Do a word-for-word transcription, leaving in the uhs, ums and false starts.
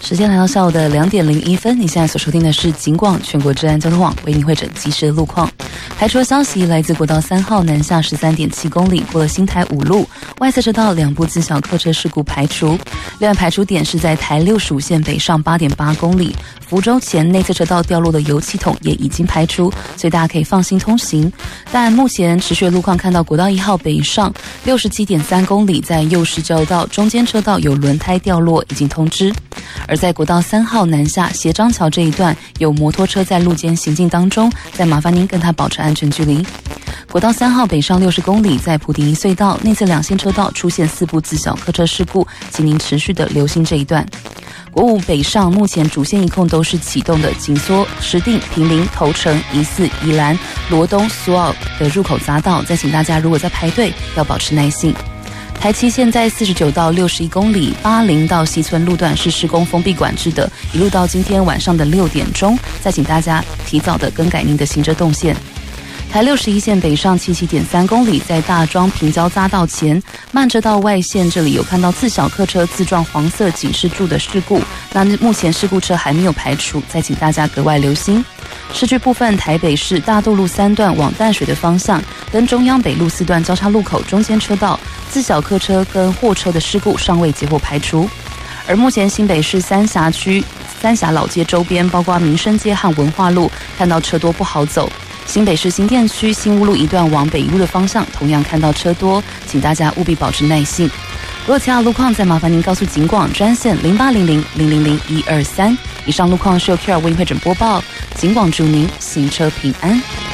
时间来到下午的两点零一分，你现在所收听的是警广全国治安交通网为您汇整及时的路况。排除消息来自国道三号南下 十三点七公里，过了新台五路外侧车道两部自小客车事故排除。另外排除点是在台六十五线北上 八点八公里，福州前内侧车道掉落的油漆桶也已经排除，所以大家可以放心通行。但目前持续的路况看到国道一号北上 六十七点三公里，在右市交道中间车道有轮胎掉落，已经通知。而在国道三号南下斜张桥这一段，有摩托车在路肩行进当中，再麻烦您跟它保持安全距离。国道三号北上六十公里，在普丁一隧道内侧两线车道出现四部自小客车事故，请您持续的留心这一段。国五北上目前主线一控都是启动的，紧缩石碇、坪林、头城、宜四、宜兰、罗东、苏澳的入口匝道，再请大家如果在排队要保持耐性。台七线在四十九到六十一公里，八零到西村路段是施工封闭管制的，一路到今天晚上的六点钟，再请大家提早的更改您的行车动线。台六十一线北上 七十七点三公里，在大庄平交匝道前慢车道外线这里有看到自小客车自撞黄色警示柱的事故，那目前事故车还没有排除，再请大家格外留心。市区部分，台北市大渡路三段往淡水的方向跟中央北路四段交叉路口中间车道自小客车跟货车的事故尚未结果排除。而目前新北市三峡区三峡老街周边，包括民生街和文化路，看到车多不好走。新北市新店区新屋路一段往北一路的方向，同样看到车多，请大家务必保持耐性。如果其他路况，再麻烦您告诉警广专线零八零零零零零一二三。以上路况是由 Q R 为您会诊播报，警广祝您行车平安。